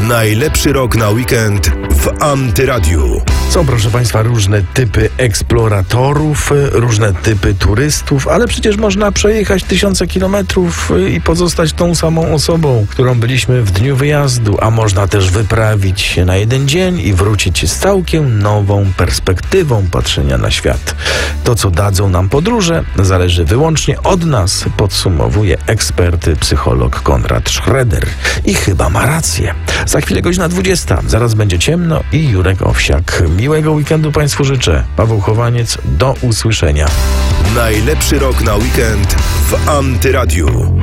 Najlepszy rok na weekend w Antyradiu. Są, proszę Państwa, różne typy eksploratorów, różne typy turystów, ale przecież można przejechać tysiące kilometrów i pozostać tą samą osobą, którą byliśmy w dniu wyjazdu, a można też wyprawić się na jeden dzień i wrócić z całkiem nową perspektywą patrzenia na świat. To, co dadzą nam podróże, zależy wyłącznie od nas, podsumowuje ekspert, psycholog Konrad Schroeder. I chyba ma rację. Za chwilę godzina 20. Zaraz będzie ciemno i Jurek Owsiak. Miłego weekendu Państwu życzę. Paweł Chowaniec, do usłyszenia. Najlepszy rok na weekend w Antyradiu.